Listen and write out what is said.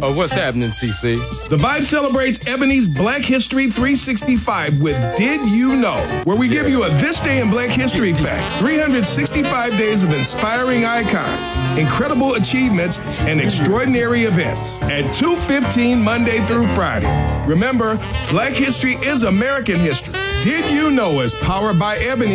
What's happening, CC? The Vibe celebrates Ebony's Black History 365 with Did You Know, where we give you a This Day in Black History fact. 365 days of inspiring icons, incredible achievements, and extraordinary events at 2:15 Monday through Friday. Remember, Black history is American history. Did You Know is powered by Ebony.